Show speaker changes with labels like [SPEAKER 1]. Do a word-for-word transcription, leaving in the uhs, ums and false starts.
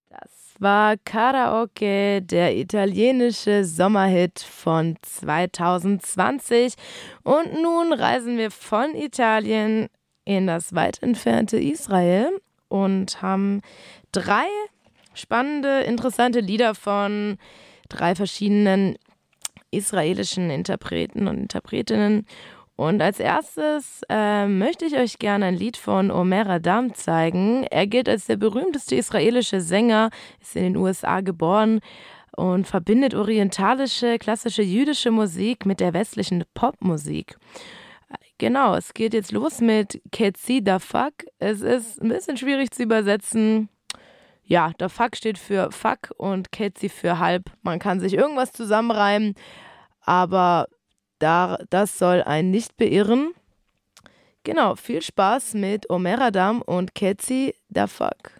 [SPEAKER 1] Das war Karaoke, der italienische Sommerhit von zwanzig zwanzig. Und nun reisen wir von Italien in das weit entfernte Israel und haben drei spannende, interessante Lieder von drei verschiedenen israelischen Interpreten und Interpretinnen. Und als erstes äh, möchte ich euch gerne ein Lied von Omer Adam zeigen. Er gilt als der berühmteste israelische Sänger, ist in den U S A geboren und verbindet orientalische, klassische jüdische Musik mit der westlichen Popmusik. Genau, es geht jetzt los mit Ketzi da Fuck. Es ist ein bisschen schwierig zu übersetzen. Ja, da Fuck steht für Fuck und Ketzi für halb. Man kann sich irgendwas zusammenreimen, aber da, das soll einen nicht beirren. Genau, viel Spaß mit Omer Adam und Ketzi da Fuck.